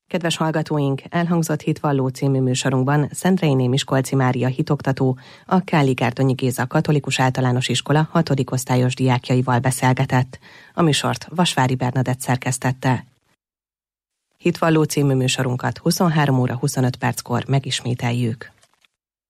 Kedves hallgatóink, elhangzott Hitvalló című műsorunkban Szentreiné Miskolci Mária hitoktató, a Kálli Gárdonyi Géza Katolikus Általános Iskola 6. osztályos diákjaival beszélgetett. A műsort Vasvári Bernadett szerkesztette. Hitvalló című műsorunkat 23 óra 25 perckor megismételjük.